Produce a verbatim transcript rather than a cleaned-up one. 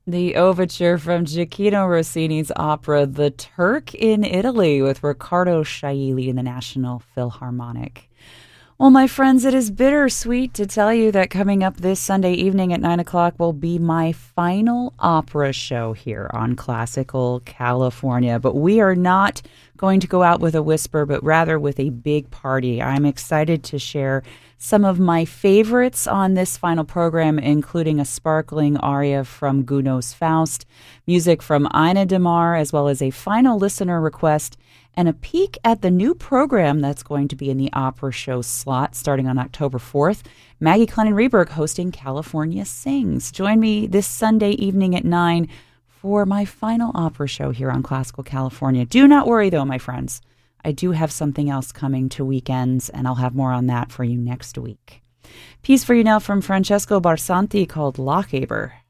The overture from Gioacchino Rossini's opera The Turk in Italy with Riccardo Chailly in the National Philharmonic. Well, my friends, it is bittersweet to tell you that coming up this Sunday evening at nine o'clock will be my final opera show here on Classical California. But we are not going to go out with a whisper, but rather with a big party. I'm excited to share some of my favorites on this final program, including a sparkling aria from Gounod's Faust, music from Ina DeMar, as well as a final listener request, and a peek at the new program that's going to be in the opera show slot starting on October fourth. Maggie Clennon-Reberg hosting California Sings. Join me this Sunday evening at nine for my final opera show here on Classical California. Do not worry, though, my friends. I do have something else coming to weekends, and I'll have more on that for you next week. Piece for you now from Francesco Barsanti called Lochaber.